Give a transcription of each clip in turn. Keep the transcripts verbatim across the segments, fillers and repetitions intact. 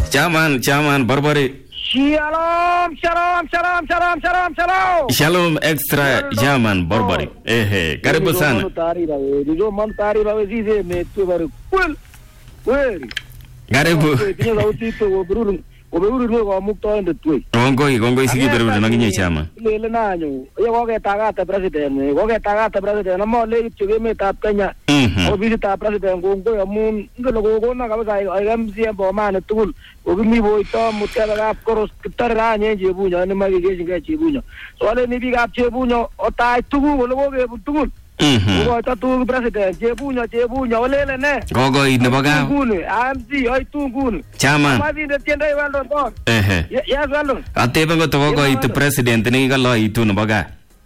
Chairman, chairman, Barbary. Shalom, shalom, shalom, shalom, shalom, shalom. Shalom extra German Barbary. Ehe, karibu sana. Ndio man tari rawe zize me tu baru. Kul. Kweli. Karibu. Ndio sauti tu obruru. Obruru ndio kwa mukto ndo tu. Ngongoi, ngongoi sigi beru na nginye chama. Lele nanyo. Yo goge tagata president. Goge tagata president. Mo le chuge me tap Kenya. Mhm. Obi ta president ngongoi amun ngelo gogo na kabisa ay M C bo man tukul. Obi mi boy to mutela gap koros tarra nye jebunya ne magi ge ge jebunya. So le ni bi gap jebunya o tai tugu lo goge tukul. Mhm. Gogo ta tu president jebunya jebunya olele ne. Ngongoi ne baga. Ngune M C ay tungune. Chairman. Madi de tienda wando to. Ehe. Ya wando. Atebe ngo to ngongoi tu president ni galo itu ne baga.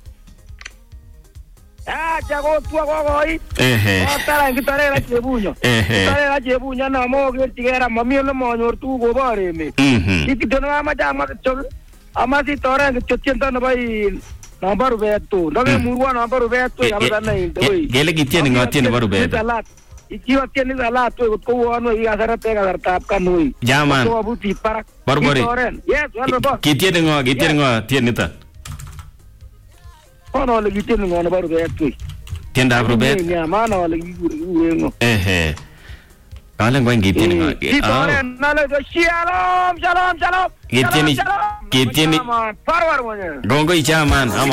Ah, chago tu gogo yi. Ehe. Otara ngitare la jebunya. Ehe. Ngitare la jebunya na mo ge tigera mami lo mo nyor tu go bare me. Mhm. Iki dono ama jama chol ama si tora ge chochenta na bai number vetu. Nage murwa number vetu ya ba na inte oi. Gele kitien ngoti ne baru be. Iki wa tieni sala tu ko wano ya sara te ga tap kanui. Jaman. To abuti parak. Barbary. Yes, wano bo. Kitien ngo, kitien ngo tien nita. Kono le kitien ngo na baru vetu. Tienda baru be. Ni amana wala gure ngo. Ehe. Kale ngo kitien ngo. Kitore na le shalom, shalom, shalom. Kitien kitien. Forward mo. Ngongoi chairman.